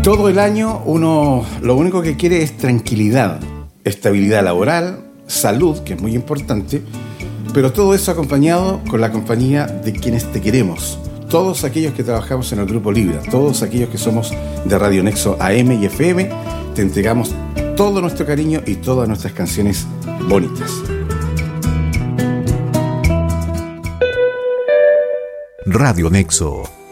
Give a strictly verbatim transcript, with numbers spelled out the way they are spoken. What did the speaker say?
Todo el año uno lo único que quiere es tranquilidad, estabilidad laboral, salud, que es muy importante, pero todo eso acompañado con la compañía de quienes te queremos. Todos aquellos que trabajamos en el Grupo Libra, todos aquellos que somos de Radio Nexo A M y F M, te entregamos todo nuestro cariño y todas nuestras canciones bonitas. Radio Nexo.